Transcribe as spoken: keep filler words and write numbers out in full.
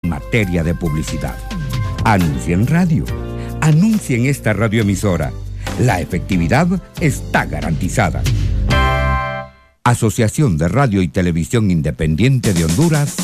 materia de publicidad. Anuncia en radio. Anuncia en esta radioemisora. La efectividad está garantizada. Asociación de Radio y Televisión Independiente de Honduras,